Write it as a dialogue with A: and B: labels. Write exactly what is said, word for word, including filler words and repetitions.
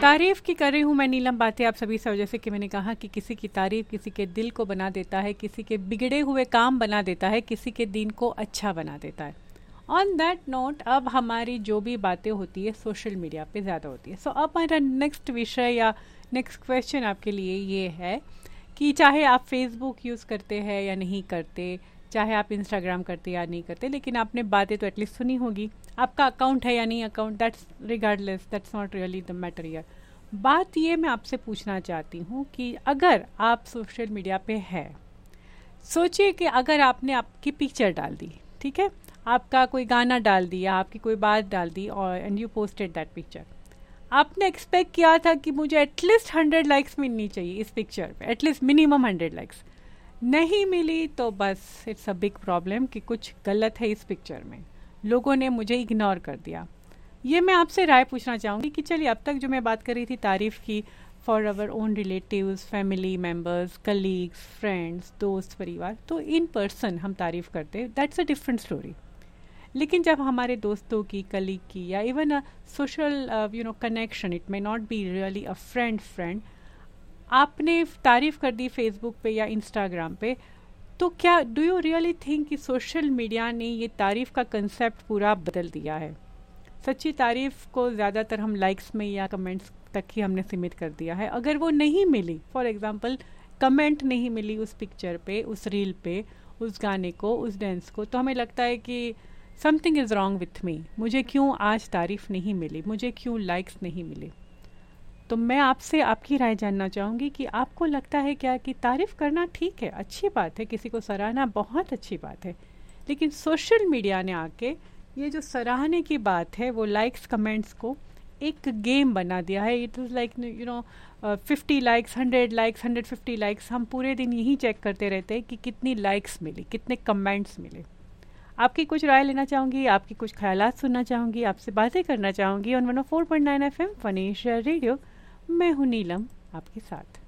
A: तारीफ की कर रही हूँ मैं नीलम बातें आप सभी से। जैसे कि मैंने कहा कि किसी की तारीफ किसी के दिल को बना देता है, किसी के बिगड़े हुए काम बना देता है, किसी के दिन को अच्छा बना देता है। ऑन दैट नोट अब हमारी जो भी बातें होती है सोशल मीडिया पे ज़्यादा होती है। सो so, अब हमारा नेक्स्ट विषय या नेक्स्ट क्वेश्चन आपके लिए ये है कि चाहे आप फेसबुक यूज़ करते हैं या नहीं करते, चाहे आप इंस्टाग्राम करते या नहीं करते, लेकिन आपने बातें तो एटलीस्ट सुनी होगी। आपका अकाउंट है या नहीं account, that's regardless, that's not really the matter here. बात ये मैं आपसे पूछना चाहती हूँ कि अगर आप सोशल मीडिया पे है, सोचिए कि अगर आपने आपकी पिक्चर डाल दी, ठीक है, आपका कोई गाना डाल दिया, आपकी कोई बात डाल दी और and you posted that picture. आपने एक्सपेक्ट किया था कि मुझे एटलीस्ट हंड्रेड लाइक्स मिलनी चाहिए इस पिक्चर पे, एटलीस्ट मिनिमम हंड्रेड लाइक्स। नहीं मिली तो बस इट्स अ बिग प्रॉब्लम कि कुछ गलत है इस पिक्चर में, लोगों ने मुझे इग्नोर कर दिया। ये मैं आपसे राय पूछना चाहूँगी कि चलिए अब तक जो मैं बात कर रही थी तारीफ़ की for our own relatives, family members, colleagues, friends, दोस्त, परिवार, तो इन पर्सन हम तारीफ़ करते, दैट्स अ डिफरेंट स्टोरी। लेकिन जब हमारे दोस्तों की, कलीग की या even a social you know connection, it may not be really a friend friend, आपने तारीफ़ कर दी फेसबुक पे या इंस्टाग्राम पे, तो क्या डू यू रियली थिंक कि सोशल मीडिया ने ये तारीफ़ का कंसेप्ट पूरा बदल दिया है? सच्ची तारीफ़ को ज़्यादातर हम लाइक्स में या कमेंट्स तक ही हमने सीमित कर दिया है। अगर वो नहीं मिली, फॉर एग्जांपल कमेंट नहीं मिली उस पिक्चर पे, उस रील पे, उस गाने को, उस डांस को, तो हमें लगता है कि something is wrong with me, मुझे क्यों आज तारीफ़ नहीं मिली, मुझे क्यों लाइक्स नहीं मिले। तो मैं आपसे आपकी राय जानना चाहूँगी कि आपको लगता है क्या कि तारीफ़ करना ठीक है, अच्छी बात है, किसी को सराहना बहुत अच्छी बात है, लेकिन सोशल मीडिया ने आके ये जो सराहने की बात है वो लाइक्स कमेंट्स को एक गेम बना दिया है। It is like you know fifty likes, hundred likes, hundred fifty likes, हम पूरे दिन यही चेक करते रहते हैं कि कितनी लाइक्स मिली, कितने कमेंट्स मिले। आपकी कुछ राय लेना चाहूँगी, आपकी कुछ ख्यालात सुनना चाहूँगी, आपसे बातें करना चाहूँगी on one O four point nine F M fun Asia radio. मैं हूँ नीलम आपके साथ।